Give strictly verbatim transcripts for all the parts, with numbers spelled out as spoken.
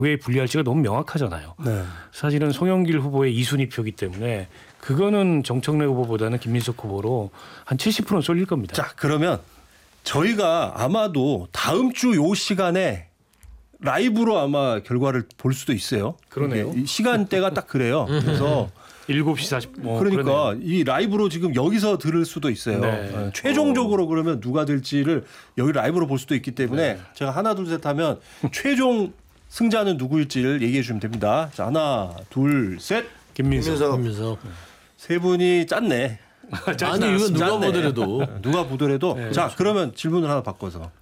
왜 분리할지가 너무 명확하잖아요. 네. 사실은 송영길 후보의 이 순위 표기 때문에 그거는 정청래 후보보다는 김민석 후보로 한 칠십 퍼센트 쏠릴 겁니다. 자, 그러면 저희가 아마도 다음 주 요 시간에 라이브로 아마 결과를 볼 수도 있어요. 그러네요. 이 시간대가 딱 그래요. 그래서 일곱 시 사십 분. 뭐 그러니까 그러네요. 이 라이브로 지금 여기서 들을 수도 있어요. 네. 네. 최종적으로 그러면 누가 될지를 여기 라이브로 볼 수도 있기 때문에 네. 제가 하나 둘 셋 하면 최종 승자는 누구일지를 얘기해 주시면 됩니다. 자, 하나 둘 셋. 김민석. 김민석. 세 분이 짰네. 아니 이건 누가 짰네. 보더라도 누가 보더라도. 네, 자, 그렇죠. 그러면 질문을 하나 바꿔서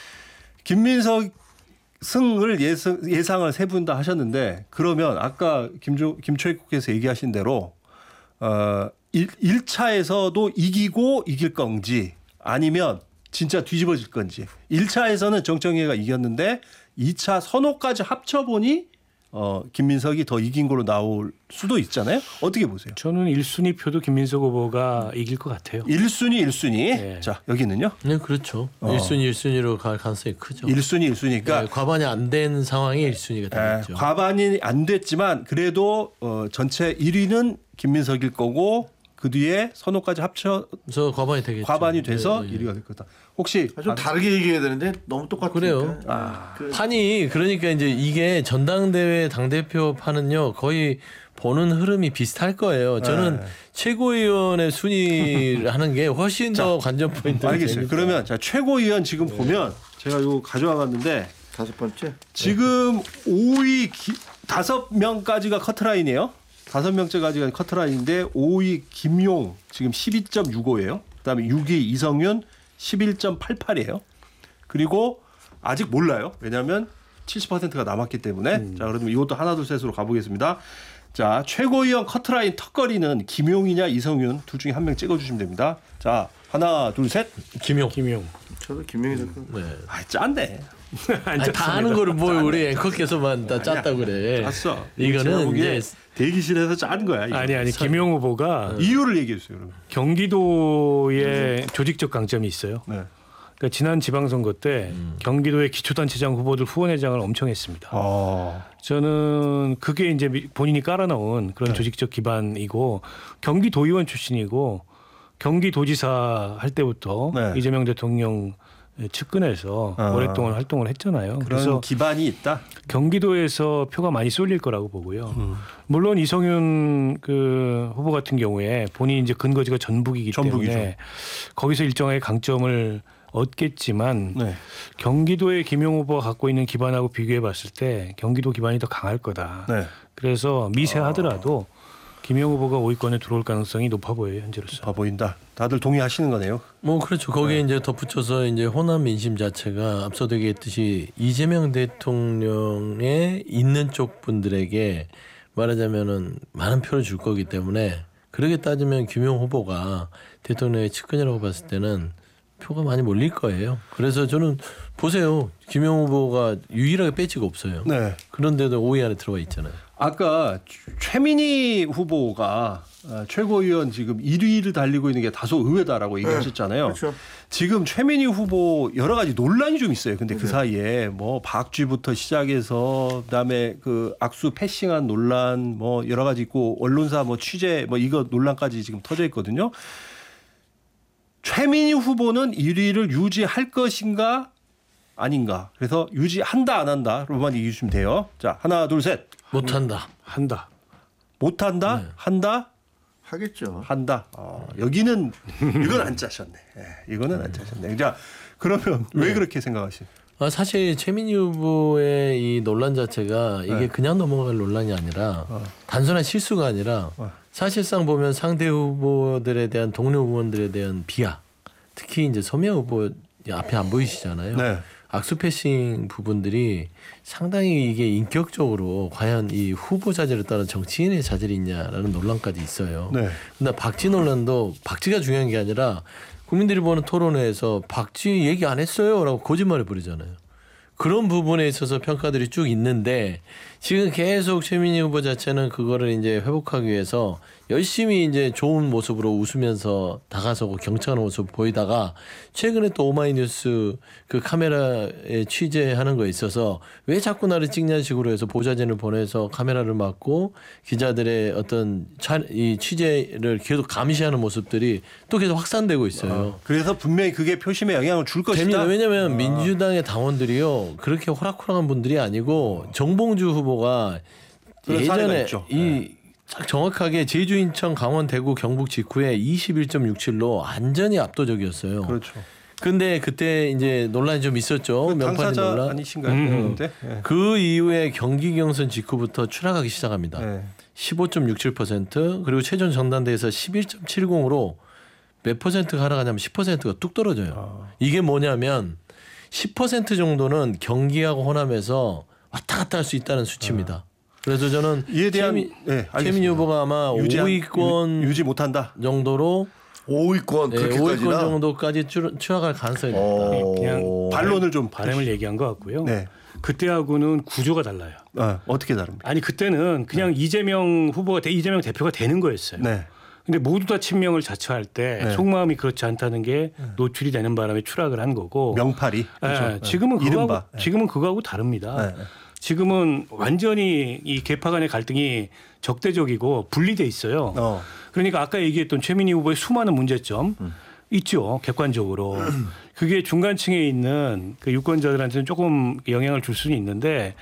김민석 승을 예상, 예상을 세 분 다 하셨는데 그러면 아까 김조, 김초익국께서 얘기하신 대로 어, 일 차에서도 이기고 이길 건지 아니면 진짜 뒤집어질 건지. 일 차에서는 정청래가 이겼는데 이 차 선호까지 합쳐보니 어, 김민석이 더 이긴 걸로 나올 수도 있잖아요. 어떻게 보세요? 저는 일 순위 표도 김민석 후보가 이길 것 같아요. 일 순위 일 순위. 네. 자, 여기는요? 네 그렇죠. 어. 일 순위 일 순위로 갈 가능성이 크죠. 일 순위 일 순위니까 네, 과반이 안 된 상황이 일 순위가 되겠죠. 에, 과반이 안 됐지만 그래도 어, 전체 일 위는 김민석일 거고 그 뒤에 선호까지 합쳐 그래서 과반이 되겠죠. 과반이 돼서 네, 네. 일 위가 될 거다. 혹시 좀 다르게 얘기해야 되는데 너무 똑같으니까. 그래요. 아, 그, 판이 그러니까 이제 이게 전당대회 당대표 판은요 거의 보는 흐름이 비슷할 거예요. 저는 네. 최고위원의 순위를 하는 게 훨씬 더 관전 포인트가 알겠어요. 되니까. 그러면 자, 최고위원 지금 네. 보면 제가 이거 가져와 봤는데 다섯 번째. 지금 오 위 기, 다섯 명까지가 커트라인이에요. 다섯 명째까지가 커트라인인데 오 위 김용 지금 십이 점 육오예요. 그다음에 육 위 이성윤 십일 점 팔팔이에요. 그리고 아직 몰라요. 왜냐하면 칠십 퍼센트가 남았기 때문에. 음. 자, 그러면 이것도 하나 둘 셋으로 가보겠습니다. 자, 최고위원 커트라인 턱걸이는 김용이냐 이성윤 둘 중에 한 명 찍어주시면 됩니다. 자, 하나 둘 셋. 김용. 김용. 저도 김명희 될 거. 네. 아, 짠데. 아니, 다 하는 거를 뭘 우리 앵커께서만 다 짰다 그래. 짰어. 제가 이거는 보기에 이제 대기실에서 짠 거야. 이거. 아니 아니 김용 후보가 이유를 얘기해 주세요. 그러면. 경기도의 조직적 강점이 있어요. 네. 그러니까 지난 지방선거 때 경기도의 기초단체장 후보들 후원회장을 엄청 했습니다. 어. 저는 그게 이제 본인이 깔아놓은 그런 네. 조직적 기반이고 경기도의원 출신이고 경기도지사 할 때부터 네. 이재명 대통령 측근에서 아. 오랫동안 활동을 했잖아요. 그런 그래서 기반이 있다. 경기도에서 표가 많이 쏠릴 거라고 보고요. 음. 물론 이성윤 그 후보 같은 경우에 본인이 이제 근거지가 전북이기 전북이죠. 때문에 거기서 일정의 강점을 얻겠지만 네. 경기도의 김용 후보가 갖고 있는 기반하고 비교해 봤을 때 경기도 기반이 더 강할 거다. 네. 그래서 미세하더라도 김용 후보가 오 위권에 들어올 가능성이 높아 보여요, 현재로서. 봐 보인다. 다들 동의하시는 거네요. 뭐 그렇죠. 거기에 이제 덧붙여서 이제 호남 민심 자체가 앞서도 얘기했듯이 이재명 대통령에 있는 쪽 분들에게 말하자면은 많은 표를 줄 거기 때문에 그렇게 따지면 김용 후보가 대통령의 측근이라고 봤을 때는 표가 많이 몰릴 거예요. 그래서 저는 보세요. 김용 후보가 유일하게 배지가 없어요. 네. 그런데도 오 위 안에 들어가 있잖아요. 아까 최민희 후보가 최고위원 지금 일 위를 달리고 있는 게 다소 의외다라고 얘기하셨잖아요. 그렇죠. 지금 최민희 후보 여러 가지 논란이 좀 있어요. 근데 그 사이에 뭐 박쥐부터 시작해서 그다음에 그 악수 패싱한 논란 뭐 여러 가지 있고 언론사 뭐 취재 뭐 이거 논란까지 지금 터져 있거든요. 최민희 후보는 일 위를 유지할 것인가 아닌가. 그래서 유지한다 안 한다로만 얘기해 주시면 돼요. 자, 하나 둘 셋. 못한다. 한다. 못한다? 네. 한다? 하겠죠. 한다. 어, 여기는 이건 안 짜셨네. 예, 이거는 안 짜셨네. 자, 그러면 왜 네. 그렇게 생각하시? 아, 사실 최민희 후보의 이 논란 자체가 이게 네. 그냥 넘어갈 논란이 아니라 어. 단순한 실수가 아니라 어. 사실상 보면 상대 후보들에 대한 동료 의원들에 대한 비하, 특히 이제 서미아 후보 앞에 안 보이시잖아요. 네. 악수 패싱 부분들이 상당히 이게 인격적으로 과연 이 후보 자질에 따른 정치인의 자질이 있냐라는 논란까지 있어요. 네. 근데 박쥐 논란도 박쥐가 중요한 게 아니라 국민들이 보는 토론회에서 박쥐 얘기 안 했어요라고 거짓말을 부리잖아요. 그런 부분에 있어서 평가들이 쭉 있는데 지금 계속 최민희 후보 자체는 그거를 이제 회복하기 위해서 열심히 이제 좋은 모습으로 웃으면서 다가서고 경청하는 모습 보이다가 최근에 또 오마이뉴스 그 카메라에 취재하는 거에 있어서 왜 자꾸 나를 찍냐는 식으로 해서 보좌진을 보내서 카메라를 막고 기자들의 어떤 차, 이 취재를 계속 감시하는 모습들이 또 계속 확산되고 있어요. 어, 그래서 분명히 그게 표심에 영향을 줄 것이다. 됩니다. 왜냐하면 아. 민주당의 당원들이요 그렇게 호락호락한 분들이 아니고 정봉주 후보가 그런 사례가 예전에 있죠. 이 딱 정확하게 제주, 인천, 강원, 대구, 경북 직후에 이십일 점 육칠로 완전히 압도적이었어요. 그렇죠. 근데 그때 이제 논란이 좀 있었죠. 그 명판이 당사자 논란. 아니신가요? 음. 그때? 예. 그 이후에 경기 경선 직후부터 추락하기 시작합니다. 예. 십오 점 육칠 퍼센트 그리고 최종 전당대에서 십일 점 칠공으로 몇 퍼센트가 하락하냐면 십 퍼센트가 뚝 떨어져요. 아. 이게 뭐냐면 십 퍼센트 정도는 경기하고 호남에서 왔다 갔다 할 수 있다는 수치입니다. 그래서 저는 이에 대한 최민, 예, 알겠습니다. 최민희 후보가 아마 유지한- 오위권 유, 유지 못한다. 정도로 오위권 네, 그렇게까지나. 오위권 정도까지 추, 추락할 가능성이 높다. 어. 그냥 반론을 좀 바람을 얘기한 것 같고요. 네. 그때하고는 구조가 달라요. 어, 어떻게 다릅니까? 아니 그때는 그냥 이재명 후보가 돼- 이재명 대표가 되는 거였어요. 네. 근데 모두 다 친명을 자처할 때 네. 속마음이 그렇지 않다는 게 노출이 되는 바람에 추락을 한 거고. 명팔이. 예, 그렇죠. 지금은 예. 그거하고 이른바. 예. 지금은 그거하고 다릅니다. 네. 지금은 완전히 이 계파 간의 갈등이 적대적이고 분리돼 있어요. 어. 그러니까 아까 얘기했던 최민희 후보의 수많은 문제점 음. 있죠. 객관적으로. 그게 중간층에 있는 그 유권자들한테는 조금 영향을 줄 수는 있는데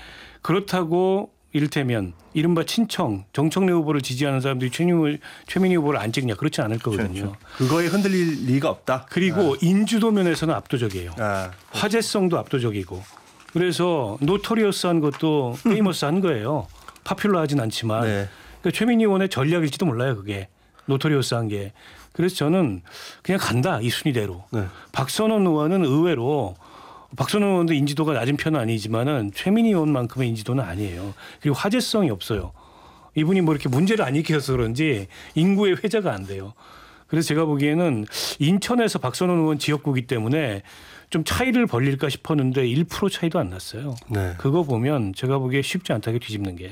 그렇다고 이를테면 이른바 친청, 정청래 후보를 지지하는 사람들이 최민희, 최민희 후보를 안 찍냐 그렇지 않을 거거든요. 그거에 흔들릴 리가 없다. 그리고 인지도 면에서는 압도적이에요. 아. 화제성도 압도적이고. 그래서 노토리어스한 것도 페이머스한 거예요. 파퓰러하진 않지만. 네. 그러니까 최민희 의원의 전략일지도 몰라요. 그게. 노토리어스한 게. 그래서 저는 그냥 간다. 이 순위대로. 네. 박선원 의원은 의외로 박선원 의원도 인지도가 낮은 편은 아니지만은 최민희 의원만큼의 인지도는 아니에요. 그리고 화제성이 없어요. 이분이 뭐 이렇게 문제를 안 일으켜서 그런지 인구의 회자가 안 돼요. 그래서 제가 보기에는 인천에서 박선원 의원 지역구이기 때문에 좀 차이를 벌릴까 싶었는데 일 퍼센트 차이도 안 났어요. 네. 그거 보면 제가 보기에 쉽지 않다게 뒤집는 게.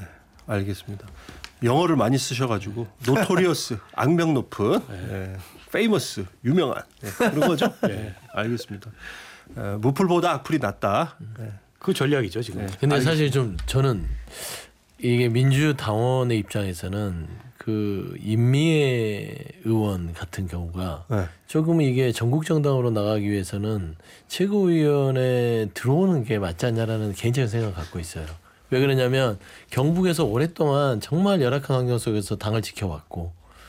알겠습니다. 영어를 많이 쓰셔가지고 노토리어스, 악명 높은, 예, 페이머스, 유명한 예, 그런 거죠. 예, 알겠습니다. 어, 무풀보다 악플이 낫다. 예. 그 전략이죠 지금. 근데 사실 좀 저는 이게 민주당원의 입장에서는 그 임미애 의원 같은 경우가 네. 조금 이게 전국 정당으로 나가기 위해서는 최고위원회 들어오는 게 맞지 않냐라는 개인적인 생각을 갖고 있어요. 왜 그러냐면 경북에서 오랫동안 정말 열악한 환경 속에서 당을 지켜왔고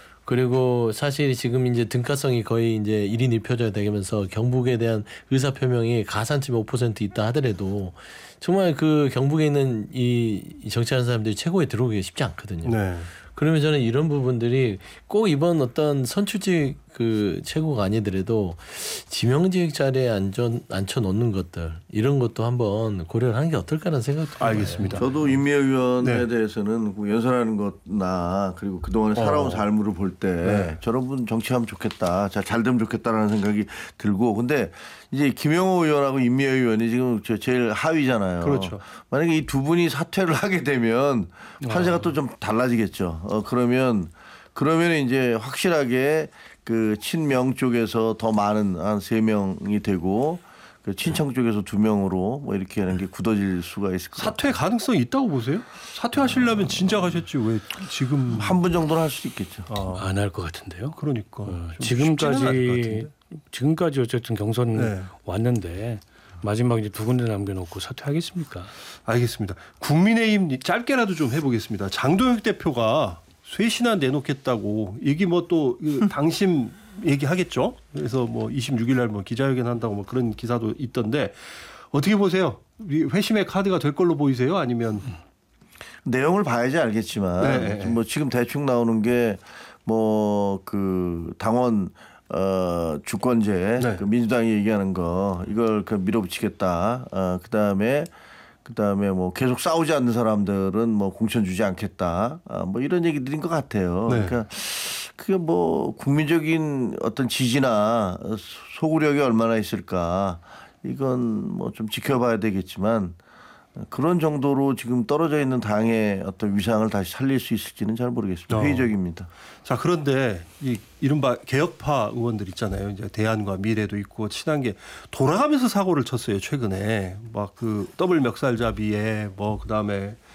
그리고 사실 지금 이제 등가성이 거의 이제 일 인 일 표제가 되면서 경북에 대한 의사 표명이 가산점이 오 퍼센트 있다 하더라도 정말 그 경북에 있는 이 정치하는 사람들이 최고에 들어오기가 쉽지 않거든요. 네. 그러면 저는 이런 부분들이 꼭 이번 어떤 선출직 그 최고가 아니더라도 지명직 자리에 앉혀, 앉혀 놓는 것들 이런 것도 한번 고려를 하는 게 어떨까라는 생각도 알겠습니다. 저도 임미애 의원에 네. 대해서는 그 연설하는 것나 그리고 그동안에 살아온 어. 삶을 볼 때 네. 저런 분 정치하면 좋겠다. 잘, 잘 되면 좋겠다라는 생각이 들고 근데 이제 김영호 의원하고 임미애 의원이 지금 저 제일 하위잖아요. 그렇죠. 만약에 이 두 분이 사퇴를 하게 되면 판세가 또 좀 달라지겠죠. 어, 그러면 그러면 이제 확실하게 그 친명 쪽에서 더 많은 한 세 명이 되고 그 친청 쪽에서 두 명으로 뭐 이렇게 하는 게 굳어질 수가 있을 것 같아요. 사퇴 가능성이 있다고 보세요? 사퇴하시려면 진작 하셨지 왜 지금 한 분 정도는 할 수 있겠죠. 아, 안 할 것 같은데요. 그러니까 어, 좀 쉽지는 않을 것 지금까지 같은데. 지금까지 어쨌든 경선 네. 왔는데 마지막 이제 두 군데 남겨놓고 사퇴하겠습니까? 알겠습니다. 국민의힘 짧게라도 좀 해보겠습니다. 장동혁 대표가 쇄신안 내놓겠다고 얘기 뭐 또 당심 얘기하겠죠. 그래서 뭐 이십육 일 날 뭐 기자회견 한다고 뭐 그런 기사도 있던데 어떻게 보세요? 회심의 카드가 될 걸로 보이세요? 아니면 내용을 봐야지 알겠지만 네. 뭐 지금 대충 나오는 게 뭐 그 당원 어 주권제 네. 그 민주당이 얘기하는 거 이걸 그 밀어붙이겠다. 어 그다음에 그다음에 뭐 계속 싸우지 않는 사람들은 뭐 공천 주지 않겠다. 아, 뭐 이런 얘기들인 것 같아요. 네. 그러니까 그게 뭐 국민적인 어떤 지지나 소구력이 얼마나 있을까 이건 뭐 좀 지켜봐야 되겠지만 그런 정도로 지금 떨어져 있는 당의 어떤 위상을 다시 살릴 수 있을지는 잘 모르겠습니다. 어. 회의적입니다. 자, 그런데 이 이른바 개혁파 의원들 있잖아요. 이제 대안과 미래도 있고 친한계 돌아가면서 사고를 쳤어요. 최근에 막 그 더블 멱살잡이에 뭐 그다음에